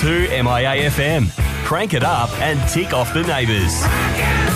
2 MIA FM. Crank it up and tick off the neighbours.